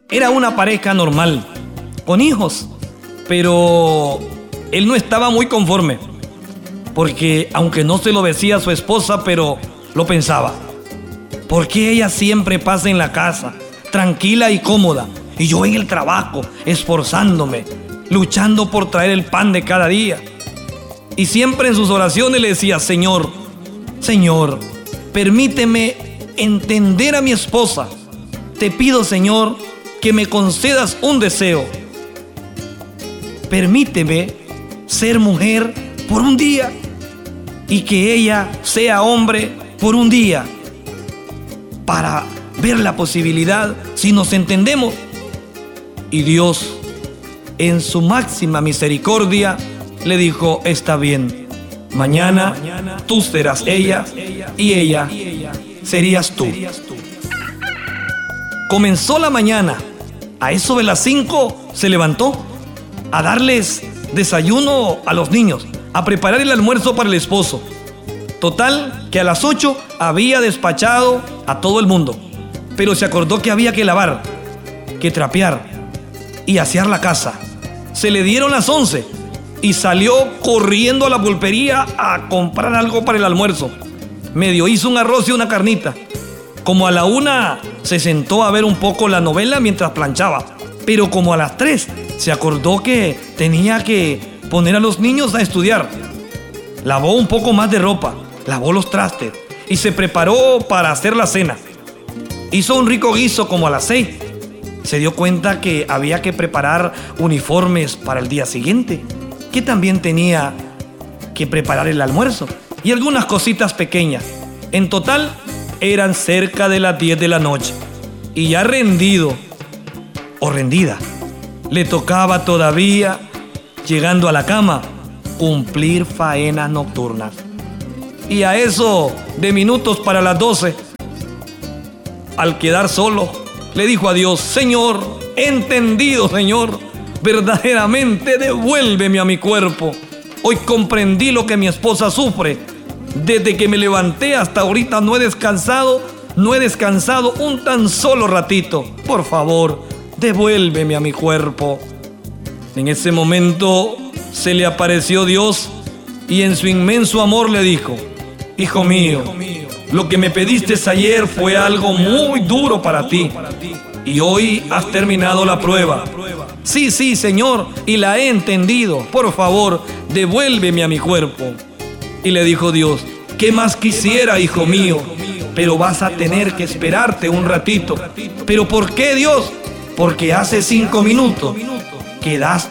Era una pareja normal, con hijos, pero él no estaba muy conforme, porque aunque no se lo decía a su esposa, pero lo pensaba. ¿Por qué ella siempre pasa en la casa, tranquila y cómoda, y yo en el trabajo, esforzándome, luchando por traer el pan de cada día? Y siempre en sus oraciones le decía: Señor, Señor, permíteme entender a mi esposa. Te pido, Señor, que me concedas un deseo. Permíteme ser mujer por un día y que ella sea hombre por un día, para ver la posibilidad si nos entendemos. Y Dios, en su máxima misericordia, le dijo: está bien, mañana tú serás ella y ella serías tú. Comenzó la mañana. A eso de las 5 se levantó a darles desayuno a los niños, a preparar el almuerzo para el esposo. Total, que a las 8 había despachado a todo el mundo, pero se acordó que había que lavar, que trapear y asear la casa. Se le dieron las 11 y salió corriendo a la pulpería a comprar algo para el almuerzo. Medio hizo un arroz y una carnita. Como a la 1 se sentó a ver un poco la novela mientras planchaba, pero como a las 3 se acordó que tenía que poner a los niños a estudiar. Lavó un poco más de ropa, lavó los trastes y se preparó para hacer la cena. Hizo un rico guiso como a las 6. Se dio cuenta que había que preparar uniformes para el día siguiente, que también tenía que preparar el almuerzo y algunas cositas pequeñas. En total eran cerca de las 10 de la noche y ya rendido o rendida, le tocaba todavía, llegando a la cama, cumplir faenas nocturnas. Y a eso de minutos para las 12, al quedar solo, le dijo a Dios: Señor, entendido, Señor, verdaderamente devuélveme a mi cuerpo. Hoy comprendí lo que mi esposa sufre. Desde que me levanté hasta ahorita no he descansado un tan solo ratito. Por favor, devuélveme a mi cuerpo. En ese momento se le apareció Dios y en su inmenso amor le dijo: Hijo mío, lo que me pediste ayer fue algo muy duro para ti y hoy has terminado la prueba. Sí, Señor, y la he entendido. Por favor, devuélveme a mi cuerpo. Y le dijo Dios: ¿qué más quisiera, hijo mío? Pero vas a tener que esperarte un ratito. ¿Pero por qué, Dios? Porque hace 5 minutos quedaste